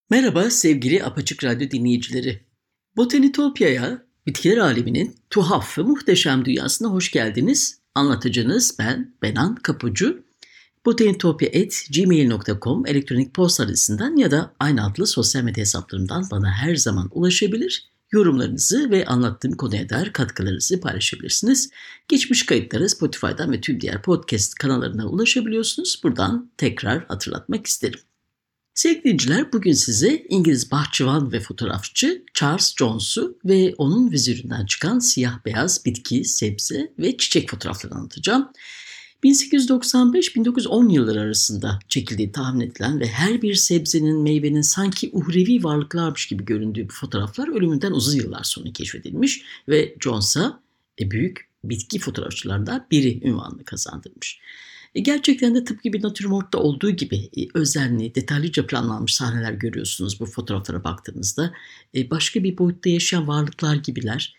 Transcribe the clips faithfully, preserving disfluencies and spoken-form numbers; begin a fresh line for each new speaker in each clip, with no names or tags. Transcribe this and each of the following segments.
Merhaba sevgili Apaçık Radyo dinleyicileri. Botanitopya'ya, bitkiler aleminin tuhaf ve muhteşem dünyasına hoş geldiniz. Anlatıcınız ben, Benan Kapucu. botanitopya at gmail nokta com elektronik posta adresinden ya da aynı adlı sosyal medya hesaplarımdan bana her zaman ulaşabilir. Yorumlarınızı ve anlattığım konuya dair katkılarınızı paylaşabilirsiniz. Geçmiş kayıtlara Spotify'dan ve tüm diğer podcast kanallarına ulaşabiliyorsunuz. Buradan tekrar hatırlatmak isterim. Sevgili dinleyiciler, bugün size İngiliz bahçıvan ve fotoğrafçı Charles Jones'u ve onun vizöründen çıkan siyah beyaz bitki, sebze ve çiçek fotoğraflarını anlatacağım. bin sekiz yüz doksan beş bin dokuz yüz on yılları arasında çekildiği tahmin edilen ve her bir sebzenin, meyvenin sanki uhrevi varlıklarmış gibi göründüğü bu fotoğraflar ölümünden uzun yıllar sonra keşfedilmiş ve Jones'a e, büyük bitki fotoğrafçılarından biri unvanını kazandırmış. Gerçekten de tıpkı bir natürmortta olduğu gibi özenli, detaylıca planlanmış sahneler görüyorsunuz bu fotoğraflara baktığınızda. Başka bir boyutta yaşayan varlıklar gibiler.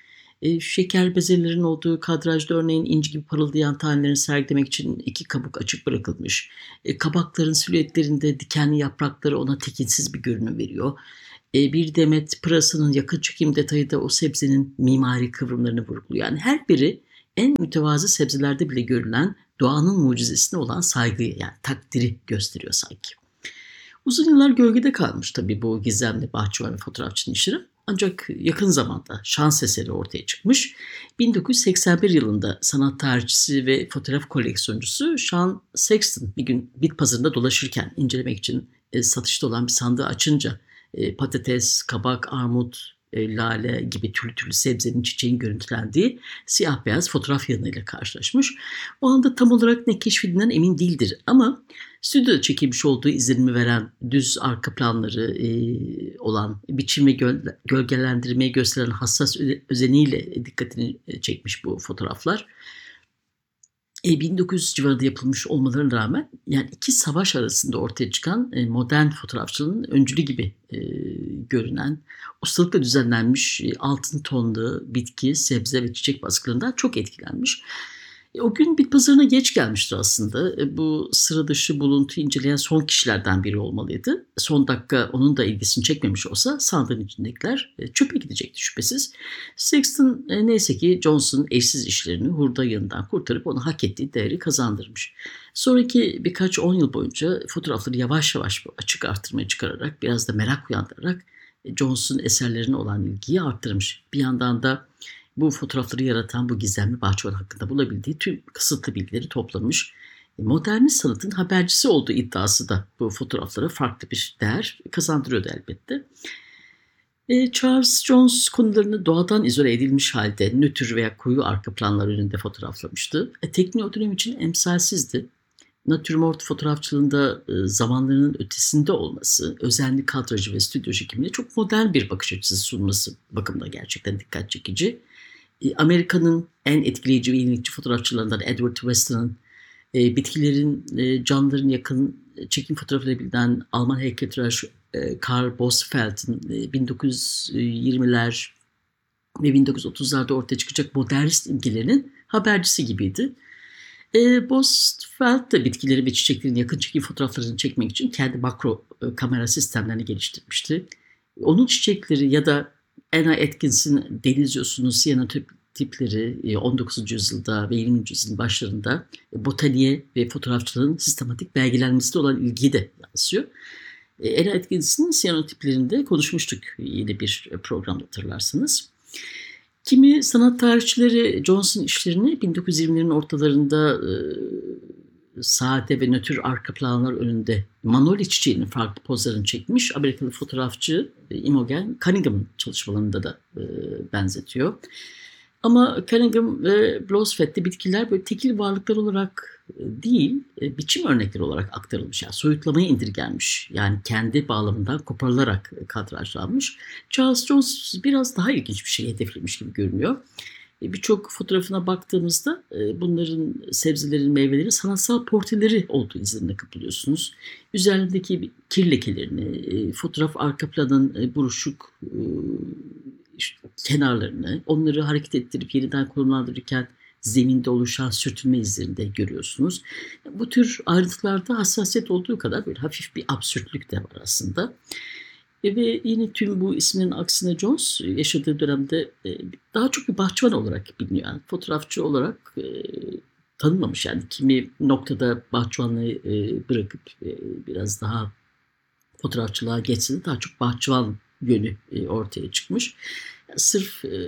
Şeker bezelerin olduğu kadrajda örneğin inci gibi parıldayan tanelerini sergilemek için iki kabuk açık bırakılmış. Kabakların silüetlerinde dikenli yaprakları ona tekinsiz bir görünüm veriyor. Bir demet pırasının yakın çekim detayı da o sebzenin mimari kıvrımlarını vurguluyor. Yani her biri en mütevazı sebzelerde bile görülen doğanın mucizesine olan saygıyı, yani takdiri gösteriyor sanki. Uzun yıllar gölgede kalmış tabii bu gizemli bahçıvan ve fotoğrafçının işleri. Ancak yakın zamanda şans eseri ortaya çıkmış. bin dokuz yüz seksen bir yılında sanat tarihçisi ve fotoğraf koleksiyoncusu Sean Sexton bir gün bit pazarında dolaşırken incelemek için e, satışta olan bir sandığı açınca e, patates, kabak, armut, e, lale gibi türlü türlü sebzenin, çiçeğin görüntülendiği siyah beyaz fotoğraf yığınıyla karşılaşmış. O anda tam olarak ne keşfedilen emin değildir ama stüdyoda çekilmiş olduğu izlenimi veren düz arka planları e, olan biçim ve göl- gölgelendirmeyi gösteren hassas öze- özeniyle dikkatini çekmiş bu fotoğraflar. E, bin dokuz yüz civarında yapılmış olmalarına rağmen yani iki savaş arasında ortaya çıkan e, modern fotoğrafçılığın öncülü gibi e, görünen, ustalıkla düzenlenmiş e, altın tonlu bitki, sebze ve çiçek baskılarından çok etkilenmiş. E, o gün bit pazarına geç gelmiştir aslında. E, bu sıra dışı buluntuyu inceleyen son kişilerden biri olmalıydı. Son dakika onun da ilgisini çekmemiş olsa sandığın içindekiler e, çöpe gidecekti şüphesiz. Sexton e, neyse ki Johnson eşsiz işlerini hurda yığından kurtarıp ona hak ettiği değeri kazandırmış. Sonraki birkaç on yıl boyunca fotoğrafları yavaş yavaş açık artırmaya çıkararak biraz da merak uyandırarak e, Johnson eserlerine olan ilgiyi arttırmış. Bir yandan da bu fotoğrafları yaratan bu gizemli bahçıvan hakkında bulabildiği tüm kısıtlı bilgileri toplamış. Modernist sanatın habercisi olduğu iddiası da bu fotoğraflara farklı bir değer kazandırıyordu elbette. Charles Jones konularını doğadan izole edilmiş halde nötr veya koyu arka planlar önünde fotoğraflamıştı. E, tekniği o dönem için emsalsizdi. Natürmort fotoğrafçılığında e, zamanlarının ötesinde olması, özenli kadrajı ve stüdyo çekimine çok modern bir bakış açısı sunması bakımından gerçekten dikkat çekici. Amerika'nın en etkileyici ve yenilikçi fotoğrafçılarından Edward Weston'ın e, bitkilerin, e, canlıların yakın çekim fotoğrafıyla bilinen Alman heykeltıraş e, Karl Bosfeld'in e, bin dokuz yüz yirmiler ve bin dokuz yüz otuzlarda ortaya çıkacak modernist imgelerinin habercisi gibiydi. E, Bosfeld de bitkileri ve çiçeklerin yakın çekim fotoğraflarını çekmek için kendi makro e, kamera sistemlerini geliştirmişti. Onun çiçekleri ya da Anna Atkins'in deniz yosunun siyanotipleri on dokuzuncu yüzyılda ve yirminci yüzyılın başlarında botaniğe ve fotoğrafçılığın sistematik belgelenmesine olan ilgiyi de yansıyor. Anna Atkins'in siyanotiplerinde konuşmuştuk yine bir programda hatırlarsanız. Kimi sanat tarihçileri Johnson işlerini bin dokuz yüz yirmilerin ortalarında e, sade ve nötr arka planlar önünde Manolya çiçeğinin farklı pozlarını çekmiş Amerikalı fotoğrafçı Imogen Cunningham'ın çalışmalarında da e, benzetiyor. Ama Cunningham ve Blosfeld'de bitkiler böyle tekil varlıklar olarak değil, e, biçim örnekleri olarak aktarılmış. Yani soyutlamaya indirgenmiş. Yani kendi bağlamından koparılarak kadrajlanmış. Charles Jones biraz daha ilginç bir şey hedeflemiş gibi görünüyor. Birçok fotoğrafına baktığımızda bunların, sebzelerin, meyvelerin sanatsal portreleri olduğu izlenimine kapılıyorsunuz. Üzerindeki kir lekelerini, fotoğraf arka planın buruşuk işte kenarlarını, onları hareket ettirip yeniden konumlandırırken zeminde oluşan sürtünme izlerini de görüyorsunuz. Bu tür ayrıntılarda hassasiyet olduğu kadar böyle hafif bir absürtlük de var aslında. E, ve yine tüm bu isminin aksine Jones yaşadığı dönemde e, daha çok bir bahçıvan olarak biliniyor. Yani fotoğrafçı olarak e, tanınmamış. Yani kimi noktada bahçıvanlığı e, bırakıp e, biraz daha fotoğrafçılığa geçse de daha çok bahçıvan yönü e, ortaya çıkmış. Yani sırf e,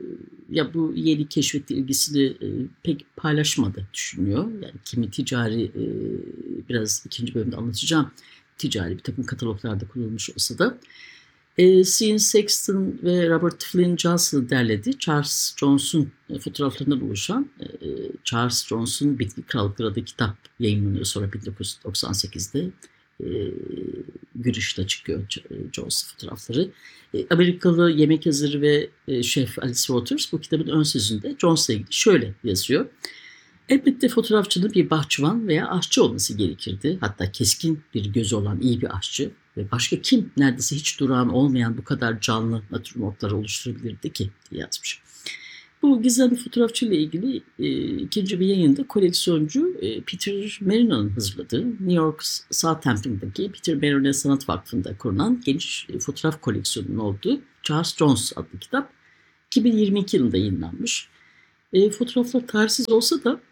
ya bu yeni keşfettiği ilgisini e, pek paylaşmadı düşünüyor. Yani kimi ticari e, biraz ikinci bölümde anlatacağım ticari bir takım kataloglarda kullanılmış olsa da e, Sean Sexton ve Robert Flynn Johnson'ı derledi. Charles Jones'un e, fotoğraflarından oluşan e, Charles Jones'un Bitki Krallıkları adlı kitap yayınlanıyor sonra bin dokuz yüz doksan sekizde. E, Gürüş'te çıkıyor Jones fotoğrafları. E, Amerikalı yemek yazarı ve e, şef Alice Waters bu kitabın ön sözünde Jones'la ilgili şöyle yazıyor. Elbette fotoğrafçının bir bahçıvan veya aşçı olması gerekirdi. Hatta keskin bir gözü olan iyi bir aşçı. Ve başka kim neredeyse hiç durağan olmayan bu kadar canlı natürmortları oluşturabilirdi ki diye yazmış. Bu gizemli fotoğrafçı ile ilgili e, ikinci bir yayında koleksiyoncu e, Peter Marino'nun hazırladığı New York Southampton'daki Peter Marino Sanat Vakfı'nda kurulan geniş e, fotoğraf koleksiyonunun olduğu Charles Jones adlı kitap iki bin yirmi iki yılında yayınlanmış. E, fotoğraflar tarihsiz olsa da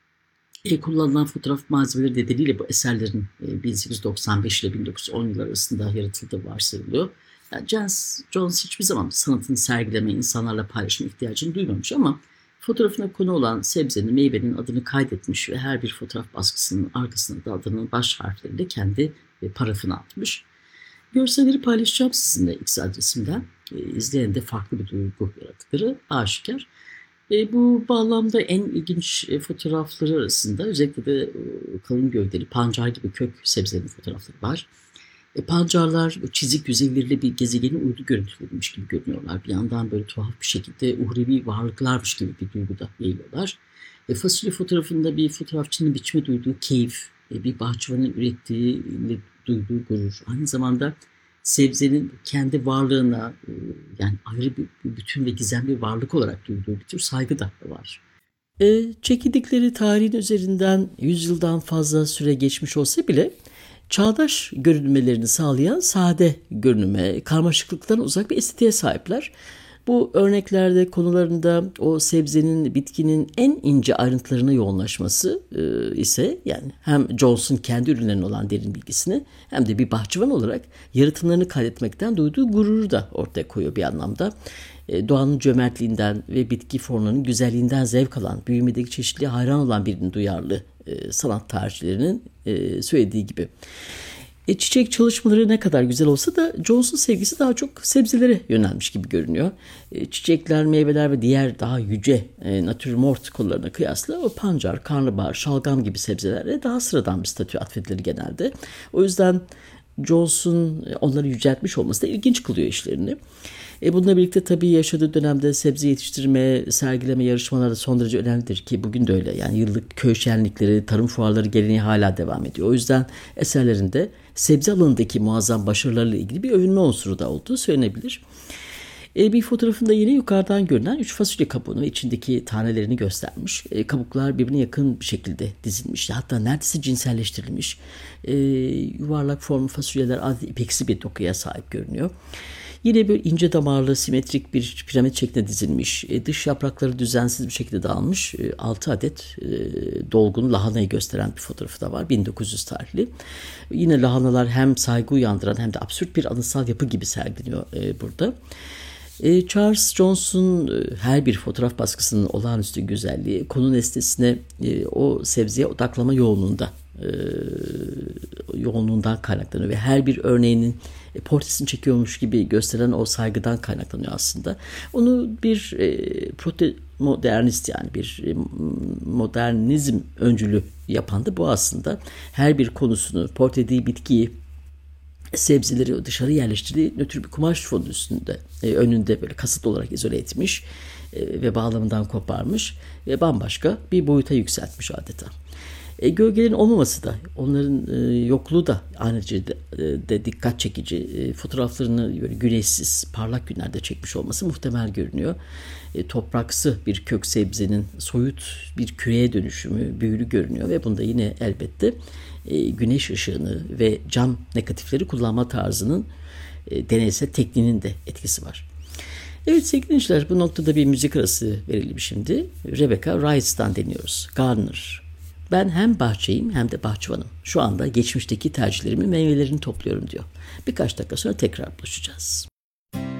e, kullanılan fotoğraf malzemeleri nedeniyle bu eserlerin e, bin sekiz yüz doksan beş ile bin dokuz yüz on yıllar arasında yaratıldığı varsayılıyor. Yani Jones, Jones hiçbir zaman sanatını sergileme, insanlarla paylaşma ihtiyacını duymamış ama fotoğrafına konu olan sebzenin, meyvenin adını kaydetmiş ve her bir fotoğraf baskısının arkasına da adının baş harfleriyle kendi e, parafını atmış. Görselleri paylaşacağım sizinle X adresimden. E, izleyen de farklı bir duygu yarattıkları aşikar. E, bu bağlamda en ilginç e, fotoğrafları arasında özellikle de e, kalın gövdeli pancar gibi kök sebzelerin fotoğrafları var. E, pancarlar çizik yüzeyleriyle bir gezegenin uydu görüntülenmiş gibi görünüyorlar. Bir yandan böyle tuhaf bir şekilde uhrevi varlıklarmış gibi bir duyguda yayılıyorlar. E, fasulye fotoğrafında bir fotoğrafçının biçime duyduğu keyif, e, bir bahçıvanın ürettiği duyduğu gurur, aynı zamanda sebzenin kendi varlığına e, yani ayrı bir, bir bütün ve gizemli bir varlık olarak duyduğu bir tür saygı da var. E, çekildikleri tarihin üzerinden yüz yıldan fazla süre geçmiş olsa bile çağdaş görünmelerini sağlayan sade görünüme, karmaşıklıktan uzak bir estetiğe sahipler. Bu örneklerde konularında o sebzenin, bitkinin en ince ayrıntılarına yoğunlaşması e, ise yani hem Jones'un kendi ürünlerine olan derin bilgisini hem de bir bahçıvan olarak yaratımlarını kaydetmekten duyduğu gururu da ortaya koyuyor bir anlamda. E, doğanın cömertliğinden ve bitki formlarının güzelliğinden zevk alan, büyümedeki çeşitliliğe hayran olan birinin duyarlı e, sanat tarihçilerinin e, söylediği gibi. E, çiçek çalışmaları ne kadar güzel olsa da Jones'un sevgisi daha çok sebzelere yönelmiş gibi görünüyor. E, çiçekler, meyveler ve diğer daha yüce e, natürmort kollarına kıyasla o pancar, karnabahar, şalgam gibi sebzelere daha sıradan bir statü atfedilir genelde. O yüzden Jones'un onları yüceltmiş olması da ilginç kılıyor işlerini. E bununla birlikte tabii yaşadığı dönemde sebze yetiştirme, sergileme yarışmaları da son derece önemlidir ki bugün de öyle. Yani yıllık köy şenlikleri, tarım fuarları geleneği hala devam ediyor. O yüzden eserlerinde sebze alanındaki muazzam başarılarıyla ilgili bir övünme unsuru da olduğu söylenebilir. E, bir fotoğrafında yine yukarıdan görünen üç fasulye kabuğunu ve içindeki tanelerini göstermiş. E, kabuklar birbirine yakın bir şekilde dizilmiş. Hatta neredeyse cinselleştirilmiş. E, yuvarlak formlu fasulyeler adeta ipeksi bir dokuya sahip görünüyor. Yine böyle ince damarlı, simetrik bir piramit şeklinde dizilmiş. E, dış yaprakları düzensiz bir şekilde dağılmış. E, altı adet e, dolgun lahanayı gösteren bir fotoğrafı da var. bin dokuz yüz tarihli. Yine lahanalar hem saygı uyandıran hem de absürt bir anıtsal yapı gibi sergileniyor e, burada. E, Charles Jones'un e, her bir fotoğraf baskısının olağanüstü güzelliği, konu nesnesine e, o sebzeye odaklama yoğunluğunda e, yoğunluğundan kaynaklanıyor ve her bir örneğinin e, portresini çekiyormuş gibi gösteren o saygıdan kaynaklanıyor aslında. Onu bir e, proto-modernist yani bir e, modernizm öncülü yapan da bu aslında. Her bir konusunu, portrediği bitkiyi, sebzeleri dışarı yerleştirdiği nötr bir kumaş fonu üstünde, e, önünde böyle kasıtlı olarak izole etmiş e, ve bağlamından koparmış ve bambaşka bir boyuta yükseltmiş adeta. E, gölgelerin olmaması da, onların e, yokluğu da ayrıca de, de dikkat çekici. E, fotoğraflarını böyle güneşsiz, parlak günlerde çekmiş olması muhtemel görünüyor. E, topraksı bir kök sebzenin soyut bir küreye dönüşümü büyülü görünüyor ve bunda yine elbette e, güneş ışığını ve cam negatifleri kullanma tarzının e, deneysel tekniğinin de etkisi var. Evet sevgili dinleyiciler, bu noktada bir müzik arası verelim şimdi. Rebecca Wrights'tan dinliyoruz. Gardener. Ben hem bahçeyim hem de bahçıvanım. Şu anda geçmişteki tercihlerimin meyvelerini topluyorum diyor. Birkaç dakika sonra tekrar buluşacağız.